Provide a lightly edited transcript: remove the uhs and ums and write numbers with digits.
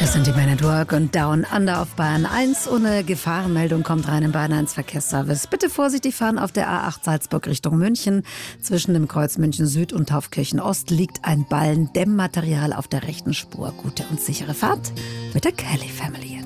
Das sind die Men at Work und Down Under auf Bayern 1. Ohne Gefahrenmeldung kommt rein in Bayern 1 Verkehrsservice. Bitte vorsichtig fahren auf der A8 Salzburg Richtung München. Zwischen dem Kreuz München Süd und Taufkirchen Ost liegt ein Ballen Dämmmaterial auf der rechten Spur. Gute und sichere Fahrt mit der Kelly Family.